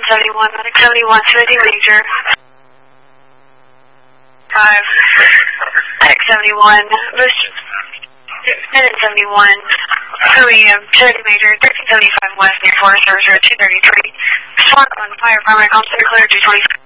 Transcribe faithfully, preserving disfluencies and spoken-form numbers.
seventy-one, Medic seventy-one, fifty major. five, Medic seventy-one, boost, Medic seventy-one, two E M, fifty major, thirteen seventy-five west, near Forest Service Road two thirty-three. Swat on fire, primary constant clear, two twenty.